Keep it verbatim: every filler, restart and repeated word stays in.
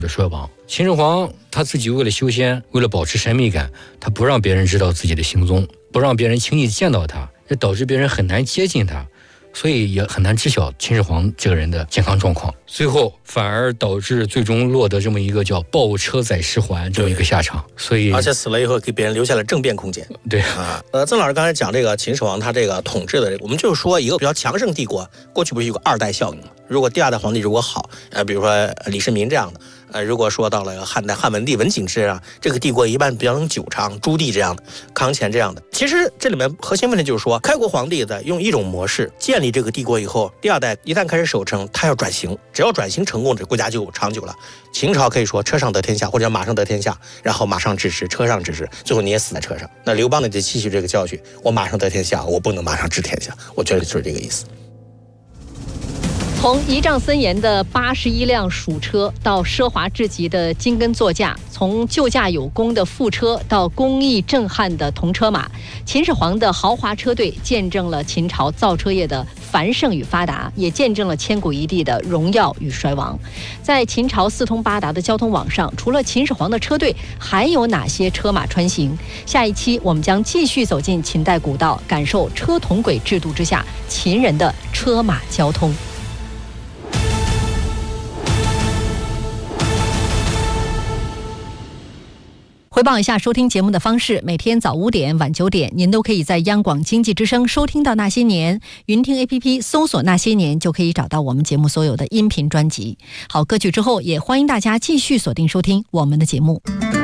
的衰亡。秦始皇他自己为了修仙，为了保持神秘感，他不让别人知道自己的行踪，不让别人轻易见到他，也导致别人很难接近他，所以也很难知晓秦始皇这个人的健康状况，最后反而导致最终落得这么一个叫抱车载尸还这么一个下场。所以而且死了以后给别人留下了政变空间。 对啊，呃，曾老师刚才讲这个秦始皇他这个统治的，我们就是说一个比较强盛帝国，过去不是有个二代效应吗？如果第二代皇帝如果好，呃，比如说李世民这样的，呃，如果说到了汉代汉文帝文景之啊，这个帝国一般比较能久长，朱棣这样的，康乾这样的。其实这里面核心问题就是说，开国皇帝在用一种模式建立这个帝国以后，第二代一旦开始守成，他要转型，只要转型成功，这国家就长久了。秦朝可以说车上得天下，或者马上得天下，然后马上治世，车上治世，最后你也死在车上。那刘邦呢就吸取这个教训，我马上得天下，我不能马上治天下，我觉得就是这个意思。 从仪仗森严的八十一辆蜀车到奢华至极的金根座驾，从救驾有功的副车到工艺震撼的铜车马，秦始皇的豪华车队见证了秦朝造车业的繁盛与发达，也见证了千古一帝的荣耀与衰亡。在秦朝四通八达的交通网上，除了秦始皇的车队，还有哪些车马穿行？下一期我们将继续走进秦代古道，感受车同轨制度之下秦人的车马交通。回报一下收听节目的方式，每天早五点晚九点您都可以在央广经济之声收听到那些年，云听 A P P 搜索那些年就可以找到我们节目所有的音频专辑。好，歌曲之后也欢迎大家继续锁定收听我们的节目。